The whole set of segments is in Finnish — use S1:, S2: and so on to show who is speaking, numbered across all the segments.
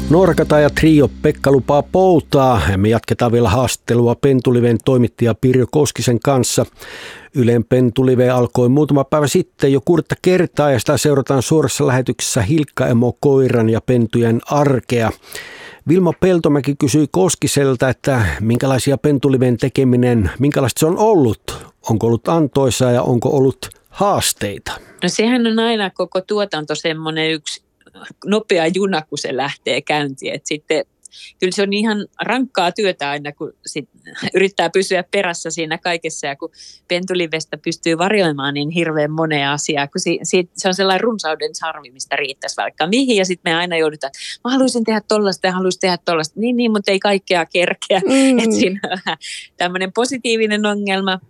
S1: Norkata ja Trio Pekka lupaa poutaa. Me jatketaan vielä haastattelua Pentuliven toimittaja Pirjo Koskisen kanssa. Ylen Pentulive alkoi muutama päivä sitten jo 6. kertaa ja sitä seurataan suorassa lähetyksessä Hilkka-emo-koiran ja pentujen arkea. Vilma Peltomäki kysyi Koskiselta, että minkälaisia Pentuliven tekeminen, minkälaista se on ollut? Onko ollut antoisaa ja onko ollut haasteita?
S2: No sehän on aina koko tuotanto semmoinen yksi nopea juna, kun se lähtee käyntiin. Et sitten, kyllä se on ihan rankkaa työtä aina, kun yrittää pysyä perässä siinä kaikessa. Ja kun Pentulivestä pystyy varjoimaan niin hirveän monea asiaa, kun se on sellainen runsauden sarvi, mistä riittäisi vaikka mihin. Ja sitten me aina joudutaan, mä haluaisin tehdä tollaista ja haluaisin tehdä tollaista. Niin, mutta ei kaikkea kerkeä. Että siinä on tämmöinen positiivinen ongelma.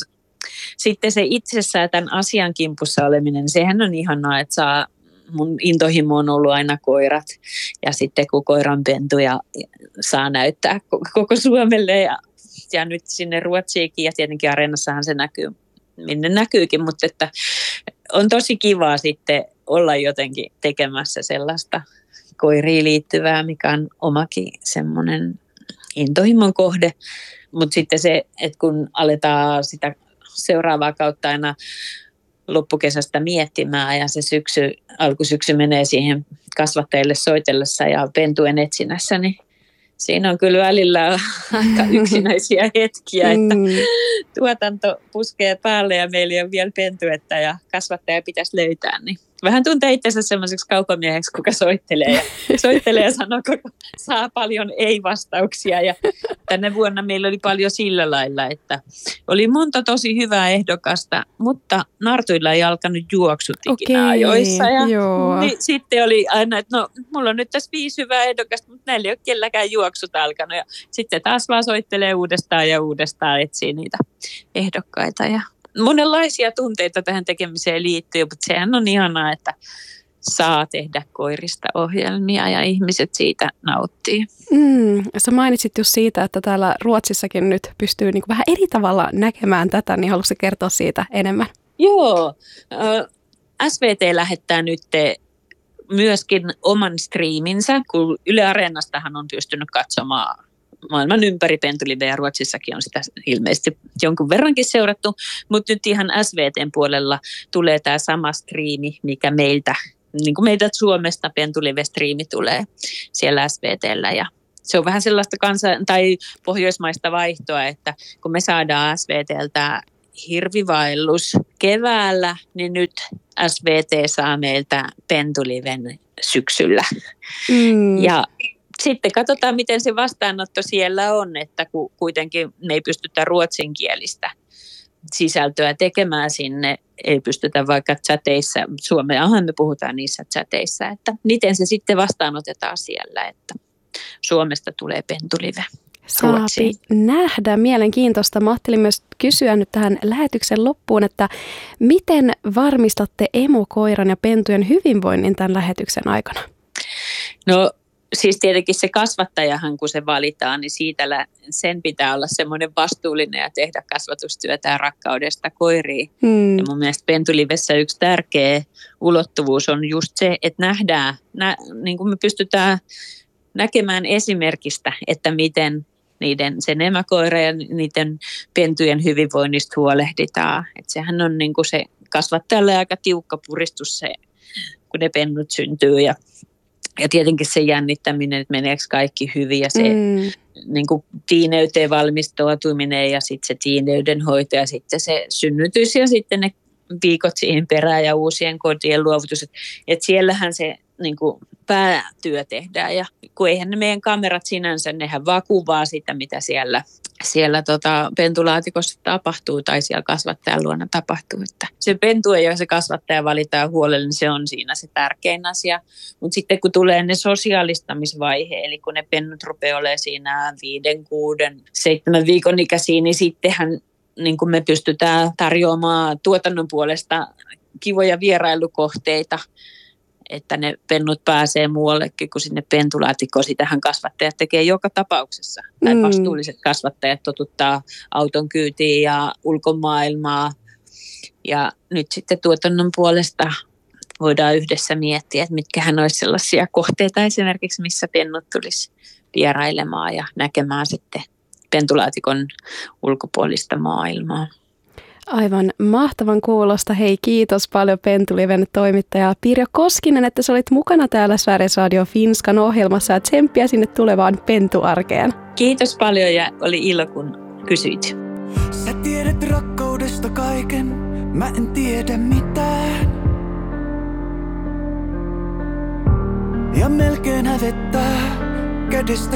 S2: Sitten se itsessään tämän asian kimpussa oleminen, niin sehän on ihanaa, että mun intohimo on ollut aina koirat ja sitten kun koiranpentuja saa näyttää koko Suomelle ja nyt sinne Ruotsiinkin ja tietenkin Areenassahan se näkyy, minne näkyykin, mutta että on tosi kivaa sitten olla jotenkin tekemässä sellaista koiriin liittyvää, mikä on omakin semmoinen intohimon kohde, mutta sitten se, että kun aletaan sitä seuraavaa kautta aina loppukesästä miettimään ja se alkusyksy menee siihen kasvattajille soitellessa ja pentujen etsinnässä, niin siinä on kyllä välillä aika yksinäisiä hetkiä, että tuotanto puskee päälle ja meillä ei ole vielä pentuetta ja kasvattaja pitäisi löytää, niin vähän tuntee itsensä semmoiseksi kaupamieheksi, kuka soittelee ja sanoo, kun saa paljon ei-vastauksia. Ja tänne vuonna meillä oli paljon sillä lailla, että oli monta tosi hyvää ehdokasta, mutta nartuilla ei alkanut juoksut ikinä ajoissa. Ja niin, sitten oli aina, että no, mulla on nyt tässä 5 hyvää ehdokasta, mutta näillä ei ole kelläkään juoksut alkanut. Ja sitten taas vaan soittelee uudestaan ja uudestaan, etsii niitä ehdokkaita ja monenlaisia tunteita tähän tekemiseen liittyy, mutta sehän on ihanaa, että saa tehdä koirista ohjelmia ja ihmiset siitä nauttii.
S3: Sä mainitsit just siitä, että täällä Ruotsissakin nyt pystyy niin kuin vähän eri tavalla näkemään tätä, niin haluatko kertoa siitä enemmän?
S2: Joo, SVT lähettää nyt myöskin oman striiminsä, kun Yle Areenastahan on pystynyt katsomaan maailman ympäri Pentuliveä ja Ruotsissakin on sitä ilmeisesti jonkun verrankin seurattu, mutta nyt ihan SVT:n puolella tulee tämä sama striimi, mikä meiltä, niin kuin meiltä Suomesta Pentulive-striimi tulee siellä SVT:llä ja se on vähän sellaista tai pohjoismaista vaihtoa, että kun me saadaan SVT:ltä hirvivaellus keväällä, niin nyt SVT saa meiltä Pentuliven syksyllä. Ja sitten katsotaan, miten se vastaanotto siellä on, että kuitenkin me ei pystytä ruotsinkielistä sisältöä tekemään sinne, ei pystytä vaikka chateissa, suomeahan me puhutaan niissä chateissa, että miten se sitten vastaanotetaan siellä, että Suomesta tulee Pentulive.
S3: Saapi nähdä. Mielenkiintoista. Mä ajattelin myös kysyä nyt tähän lähetyksen loppuun, että miten varmistatte emokoiran ja pentujen hyvinvoinnin tämän lähetyksen aikana?
S2: No siis tietenkin se kasvattajahan, kun se valitaan, niin siitä sen pitää olla semmoinen vastuullinen ja tehdä kasvatustyötä ja rakkaudesta koiriin. Ja mun mielestä Pentulivessä yksi tärkeä ulottuvuus on just se, että nähdään, niin kuin me pystytään näkemään esimerkistä, että miten sen emäkoira ja niiden pentujen hyvinvoinnista huolehditaan. Että sehän on niin kuin se kasvattajalle aika tiukka puristus se, kun ne pennut syntyy ja tietenkin se jännittäminen, että meneekö kaikki hyvin ja se niin kuin tiineyteen valmistautuminen ja sitten se tiineyden hoito ja sitten se synnytys ja sitten ne viikot siihen perään ja uusien kodien luovutus. Että siellähän se niin kuin päätyö tehdään ja kun eihän ne meidän kamerat sinänsä, nehän vaan kuvaa sitä, mitä siellä pentulaatikossa tapahtuu tai siellä kasvattajan luona tapahtuu. Että se pentu ja se kasvattaja valitaan huolella, niin se on siinä se tärkein asia. Mutta sitten kun tulee ne sosiaalistamisvaihe, eli kun ne pennut rupeaa olemaan siinä 5, 6, 7 viikon ikäisiä, niin sittenhän niin kun me pystytään tarjoamaan tuotannon puolesta kivoja vierailukohteita, että ne pennut pääsee muuallekin kuin sinne pentulaatikkoon. Sitähän kasvattajat tekee joka tapauksessa. Tai vastuulliset kasvattajat totuttaa auton kyytiin ja ulkomaailmaa. Ja nyt sitten tuotannon puolesta voidaan yhdessä miettiä, että mitkähän olisi sellaisia kohteita esimerkiksi, missä pennut tulisi vierailemaan ja näkemään sitten pentulaatikon ulkopuolista maailmaa.
S3: Aivan mahtavan kuulosta. Hei, kiitos paljon Pentuliven toimittaja Pirjo Koskinen, että sä olit mukana täällä Sveriges Radio Finskan ohjelmassa ja tsemppiä sinne tulevaan pentuarkeen.
S2: Kiitos paljon ja oli ilo, kun kysyit.
S4: Sä tiedät rakkaudesta kaiken, mä en tiedä mitään. Ja melkein hävettää kädestä